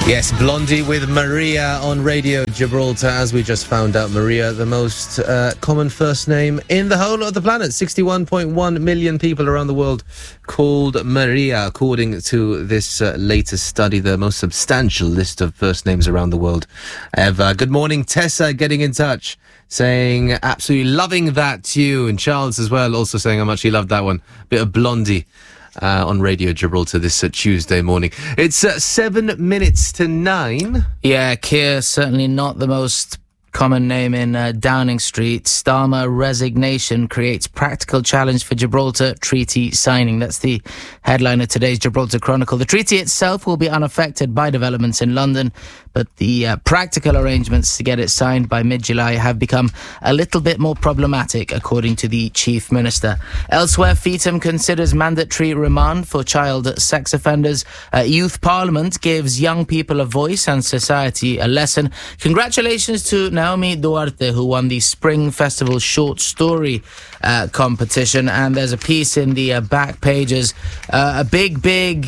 Yes, Blondie with Maria on Radio Gibraltar. As we just found out, Maria, the most common first name in the whole of the planet. 61.1 million people around the world called Maria, according to this latest study, the most substantial list of first names around the world ever. Good morning, Tessa, getting in touch, saying absolutely loving that tune. And Charles as well, also saying how much he loved that one. Bit of Blondie. On Radio Gibraltar this Tuesday morning. It's 7 minutes to 9. Yeah, Keir, certainly not the most common name in Downing Street. Starmer resignation creates practical challenge for Gibraltar treaty signing. That's the headline of today's Gibraltar Chronicle. The treaty itself will be unaffected by developments in London, but the practical arrangements to get it signed by mid-July have become a little bit more problematic, according to the Chief Minister. Elsewhere, FETM considers mandatory remand for child sex offenders. Youth Parliament gives young people a voice and society a lesson. Congratulations to Naomi Duarte, who won the Spring Festival short story competition. And there's a piece in the back pages, a big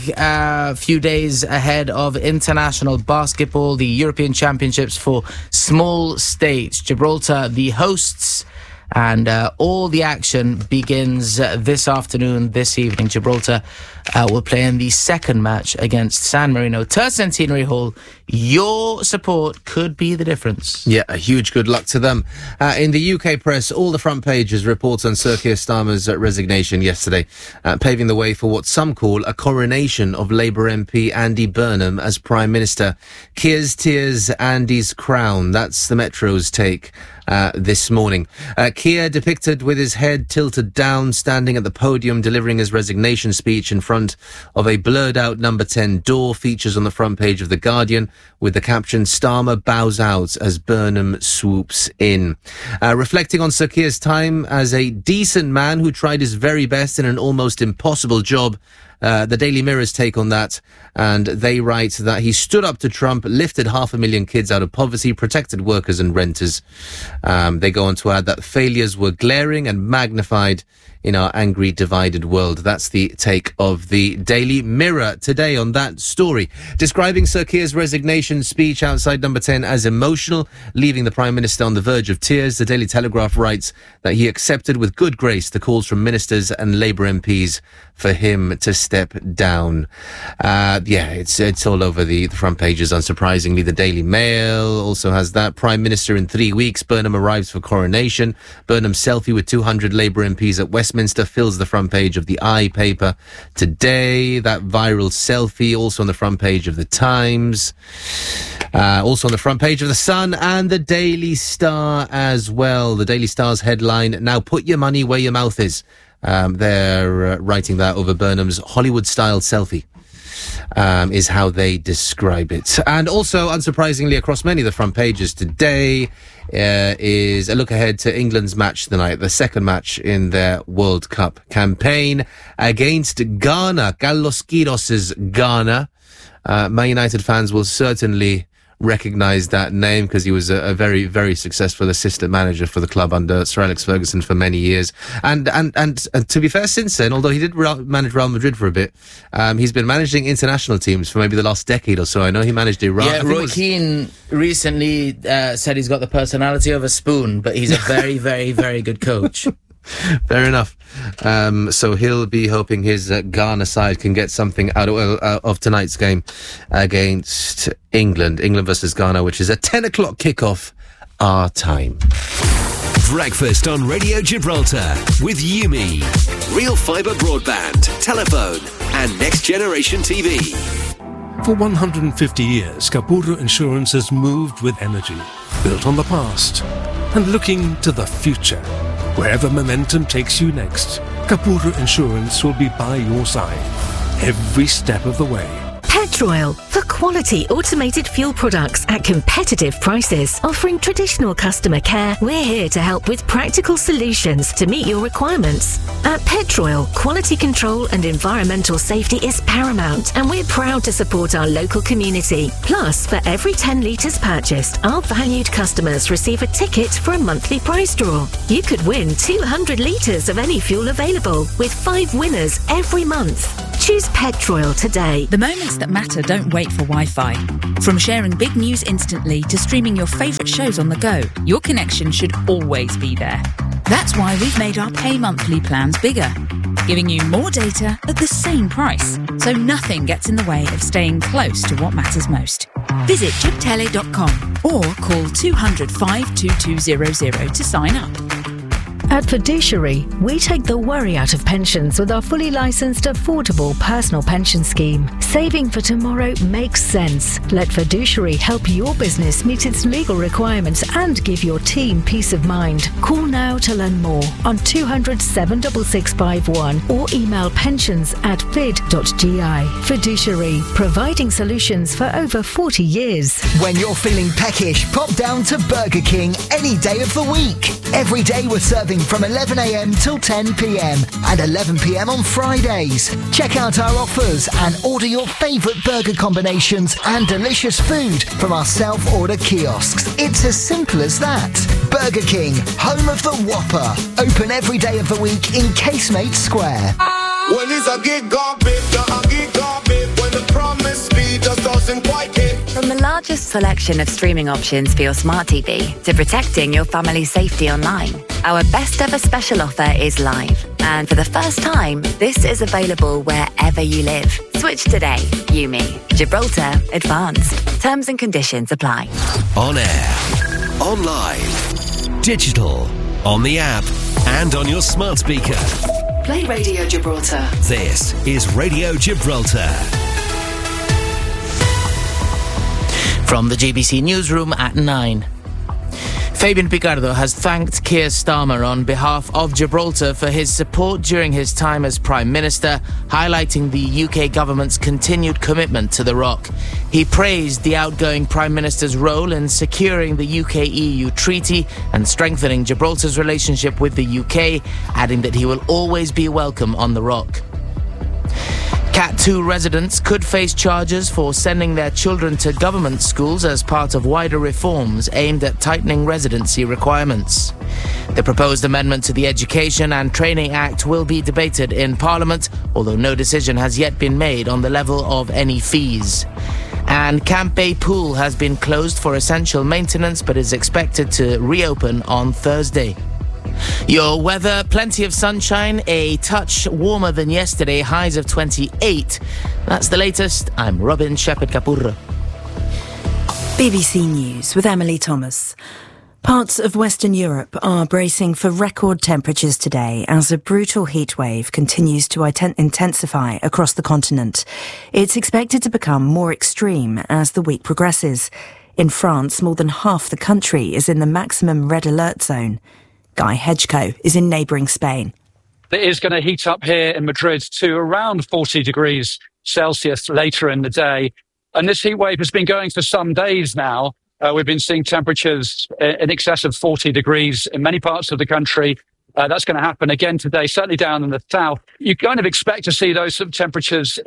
few days ahead of international basketball, the European Championships for small states. Gibraltar, the hosts, and all the action begins this afternoon, this evening. Gibraltar will play in the second match against San Marino. Centenary Hall, your support could be the difference. Yeah, a huge good luck to them. In the UK press, all the front pages reports on Sir Keir Starmer's resignation yesterday, paving the way for what some call a coronation of Labour MP Andy Burnham as Prime Minister. Keir's tears, Andy's crown. That's the Metro's take this morning. Keir, depicted with his head tilted down, standing at the podium delivering his resignation speech in front of a blurred out number 10 door, features on the front page of The Guardian with the caption, "Starmer bows out as Burnham swoops in." Reflecting on Sir Keir's time as a decent man who tried his very best in an almost impossible job, the Daily Mirror's take on that, and they write that he stood up to Trump, lifted 500,000 kids out of poverty, protected workers and renters. They go on to add that failures were glaring and magnified in our angry, divided world. That's the take of the Daily Mirror today on that story. Describing Sir Keir's resignation speech outside number 10 as emotional, leaving the Prime Minister on the verge of tears, the Daily Telegraph writes that he accepted with good grace the calls from ministers and Labour MPs for him to step down. It's all over the front pages, unsurprisingly. The Daily Mail also has that. Prime Minister in 3 weeks, Burnham arrives for coronation. Burnham's selfie with 200 Labour MPs at Westminster fills the front page of the I paper today. That viral selfie also on the front page of the Times. Also on the front page of the Sun and the Daily Star as well. The Daily Star's headline, "Now put your money where your mouth is." They're writing that over Burnham's Hollywood-style selfie. Is how they describe it. And also, unsurprisingly, across many of the front pages today is a look ahead to England's match tonight, the second match in their World Cup campaign against Ghana, Carlos Queiroz' Ghana. Man United fans will certainly recognise that name because he was a very, very successful assistant manager for the club under Sir Alex Ferguson for many years. And to be fair, since then, although he did manage Real Madrid for a bit, he's been managing international teams for maybe the last decade or so. I know he managed Iran. Yeah, Roy Keane recently said he's got the personality of a spoon, but he's a very, very, very good coach. Fair enough. So he'll be hoping his Ghana side can get something out of tonight's game against England. England versus Ghana, which is a 10 o'clock kickoff our time. Breakfast on Radio Gibraltar with Yumi. Real fibre broadband, telephone and Next Generation TV. For 150 years, Kapuru Insurance has moved with energy, built on the past and looking to the future. Wherever momentum takes you next, Kapuru Insurance will be by your side every step of the way. Petroil, for quality automated fuel products at competitive prices. Offering traditional customer care, we're here to help with practical solutions to meet your requirements. At Petroil, quality control and environmental safety is paramount, and we're proud to support our local community. Plus, for every 10 litres purchased, our valued customers receive a ticket for a monthly prize draw. You could win 200 litres of any fuel available, with 5 winners every month. Choose Petroil today. The moments that matter don't wait for Wi-Fi. From sharing big news instantly to streaming your favourite shows on the go, your connection should always be there. That's why we've made our pay monthly plans bigger, giving you more data at the same price, so nothing gets in the way of staying close to what matters most. Visit jibtele.com or call 200 52200 to sign up. At Fiduciary, we take the worry out of pensions with our fully licensed, affordable personal pension scheme. Saving for tomorrow makes sense. Let Fiduciary help your business meet its legal requirements and give your team peace of mind. Call now to learn more on 200 76651 or email pensions@fid.gi. Fiduciary, providing solutions for over 40 years. When you're feeling peckish, pop down to Burger King any day of the week. Every day we're serving from 11 a.m. till 10 p.m. and 11 p.m. on Fridays. Check out our offers and order your favourite burger combinations and delicious food from our self-order kiosks. It's as simple as that. Burger King, home of the Whopper. Open every day of the week in Casemate Square. When it's a gigabit, when the promise speed just doesn't quite hit. From the largest selection of streaming options for your smart TV to protecting your family's safety online, our best ever special offer is live. And for the first time, this is available wherever you live. Switch today. Yumi. Gibraltar Advanced. Terms and conditions apply. On air, online, digital, on the app, and on your smart speaker. Play Radio Gibraltar. This is Radio Gibraltar. From the GBC newsroom at 9. Fabian Picardo has thanked Keir Starmer on behalf of Gibraltar for his support during his time as Prime Minister, highlighting the UK government's continued commitment to the ROC. He praised the outgoing Prime Minister's role in securing the UK-EU treaty and strengthening Gibraltar's relationship with the UK, adding that he will always be welcome on the ROC. Cat 2 residents could face charges for sending their children to government schools as part of wider reforms aimed at tightening residency requirements. The proposed amendment to the Education and Training Act will be debated in Parliament, although no decision has yet been made on the level of any fees. And Camp Bay Pool has been closed for essential maintenance but is expected to reopen on Thursday. Your weather, plenty of sunshine, a touch warmer than yesterday, highs of 28. That's the latest. I'm Robin Shepherd-Capurro. BBC News with Emily Thomas. Parts of Western Europe are bracing for record temperatures today as a brutal heatwave continues to intensify across the continent. It's expected to become more extreme as the week progresses. In France, more than half the country is in the maximum red alert zone. Guy Hedgecoe is in neighbouring Spain. It is going to heat up here in Madrid to around 40 degrees Celsius later in the day. And this heat wave has been going for some days now. We've been seeing temperatures in excess of 40 degrees in many parts of the country. That's going to happen again today, certainly down in the south. You kind of expect to see those sort of temperatures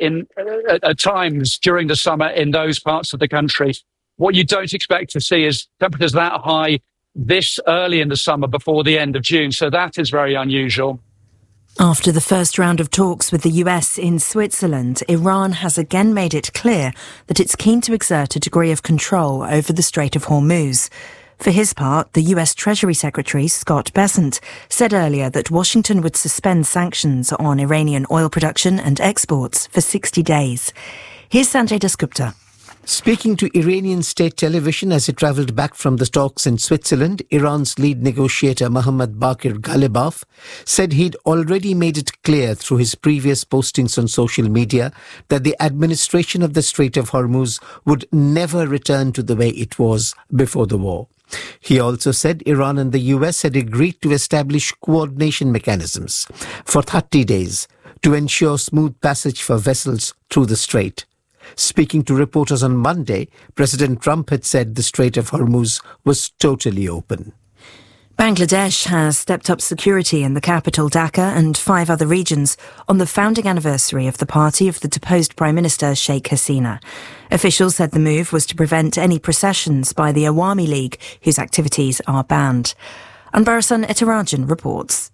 at times during the summer in those parts of the country. What you don't expect to see is temperatures that high this early in the summer before the end of June. So that is very unusual. After the first round of talks with the US in Switzerland, Iran has again made it clear that it's keen to exert a degree of control over the Strait of Hormuz. For his part, the US Treasury Secretary, Scott Bessent, said earlier that Washington would suspend sanctions on Iranian oil production and exports for 60 days. Here's Sanjay Dasgupta. Speaking to Iranian state television as he travelled back from the talks in Switzerland, Iran's lead negotiator Mohammad Bakir Ghalibaf said he'd already made it clear through his previous postings on social media that the administration of the Strait of Hormuz would never return to the way it was before the war. He also said Iran and the US had agreed to establish coordination mechanisms for 30 days to ensure smooth passage for vessels through the strait. Speaking to reporters on Monday, President Trump had said the Strait of Hormuz was totally open. Bangladesh has stepped up security in the capital Dhaka and 5 other regions on the founding anniversary of the party of the deposed Prime Minister Sheikh Hasina. Officials said the move was to prevent any processions by the Awami League, whose activities are banned. Anbarasan Etarajan reports.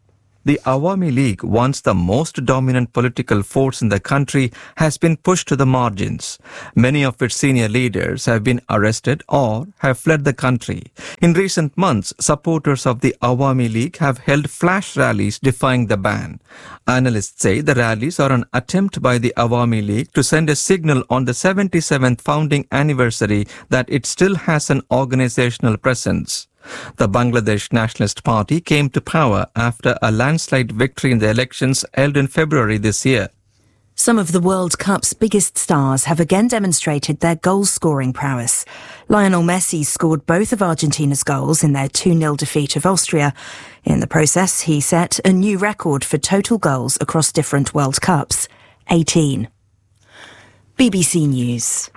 the Awami League, once the most dominant political force in the country, has been pushed to the margins. Many of its senior leaders have been arrested or have fled the country. In recent months, supporters of the Awami League have held flash rallies defying the ban. Analysts say the rallies are an attempt by the Awami League to send a signal on the 77th founding anniversary that it still has an organizational presence. The Bangladesh Nationalist Party came to power after a landslide victory in the elections held in February this year. Some of the World Cup's biggest stars have again demonstrated their goal-scoring prowess. Lionel Messi scored both of Argentina's goals in their 2-0 defeat of Austria. In the process, he set a new record for total goals across different World Cups, 18. BBC News.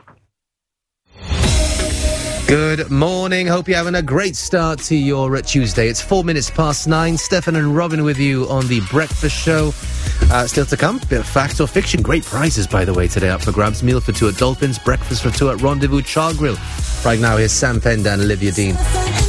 Good morning. Hope you're having a great start to your Tuesday. It's 9:04. Stefan and Robin with you on the Breakfast Show. Still to come, bit of fact or fiction. Great prizes, by the way, today up for grabs. Meal for two at Dolphins, breakfast for two at Rendezvous Char Grill. Right now, here's Sam Pender and Olivia Dean.